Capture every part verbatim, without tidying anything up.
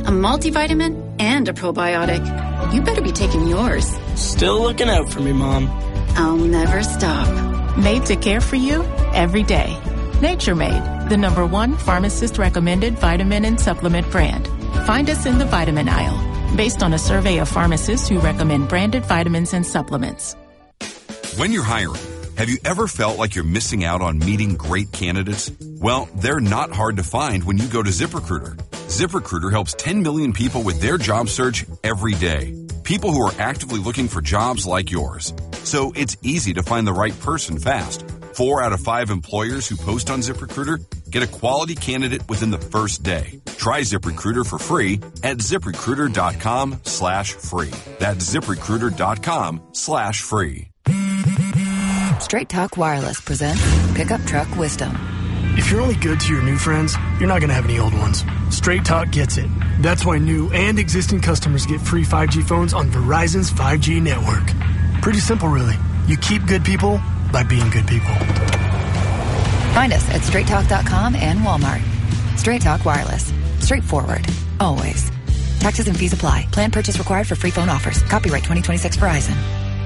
a multivitamin, and a probiotic. You better be taking yours. Still looking out for me, Mom. I'll never stop. Made to care for you every day. Nature Made, the number one pharmacist-recommended vitamin and supplement brand. Find us in the vitamin aisle, based on a survey of pharmacists who recommend branded vitamins and supplements. When you're hiring, have you ever felt like you're missing out on meeting great candidates? Well, they're not hard to find when you go to ZipRecruiter. ZipRecruiter helps ten million people with their job search every day. People who are actively looking for jobs like yours. So it's easy to find the right person fast. Four out of five employers who post on ZipRecruiter get a quality candidate within the first day. Try ZipRecruiter for free at ZipRecruiter.com slash free. That's ZipRecruiter.com slash free. Straight Talk Wireless presents Pickup Truck Wisdom. If you're only good to your new friends, you're not going to have any old ones. Straight Talk gets it. That's why new and existing customers get free five G phones on Verizon's five G network. Pretty simple, really. You keep good people by being good people. Find us at straight talk dot com and Walmart. Straight Talk Wireless. Straightforward. Always. Taxes and fees apply. Plan purchase required for free phone offers. Copyright twenty twenty-six Verizon.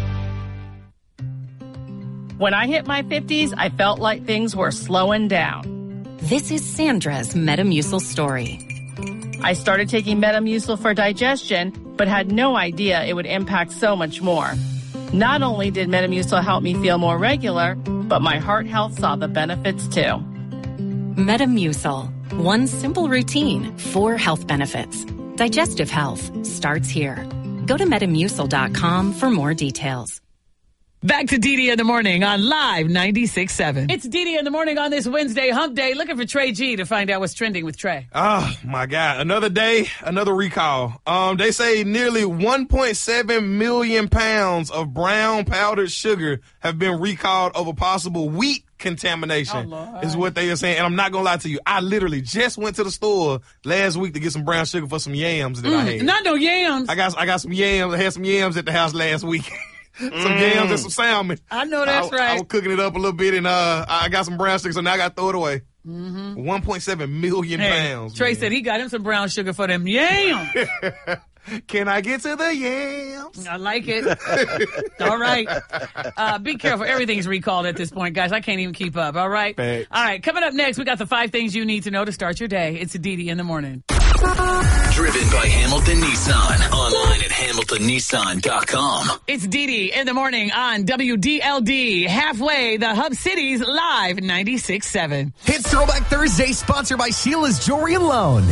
When I hit my fifties, I felt like things were slowing down. This is Sandra's Metamucil story. I started taking Metamucil for digestion, but had no idea it would impact so much more. Not only did Metamucil help me feel more regular, but my heart health saw the benefits too. Metamucil. One simple routine, four health benefits. Digestive health starts here. Go to metamucil dot com for more details. Back to D D in the Morning on Live ninety-six point seven. It's D D in the Morning on this Wednesday hump day, looking for Trey G to find out what's trending with Trey. Oh, my God. Another day, another recall. Um, they say nearly one point seven million pounds of brown powdered sugar have been recalled over possible wheat contamination, oh, is what they are saying. And I'm not going to lie to you. I literally just went to the store last week to get some brown sugar for some yams that mm, I had. Not no yams. I got, I got some yams. I had some yams at the house last week. Some mm. yams and some salmon. I know that's I, right. I was cooking it up a little bit, and uh, I got some brown sugar, so now I got to throw it away. Mm-hmm. one point seven million hey, pounds. Trey man. said he got him some brown sugar for them yams. Can I get to the yams? I like it. All right. Uh, be careful. Everything's recalled at this point, guys. I can't even keep up. All right. Thanks. All right. Coming up next, we got the five things you need to know to start your day. It's a D D in the Morning. Driven by Hamilton Nissan. Online at hamilton nissan dot com. It's D D in the Morning on W D L D. Halfway, the Hub City's Live ninety-six point seven. It's Throwback Thursday, sponsored by Sheila's Jewelry and Loan.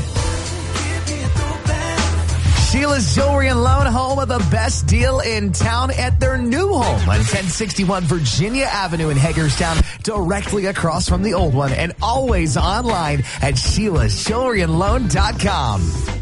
Sheila's Jewelry and Loan, home of the best deal in town at their new home on ten sixty-one Virginia Avenue in Hagerstown, directly across from the old one, and always online at sheilas jewelry and loan dot com.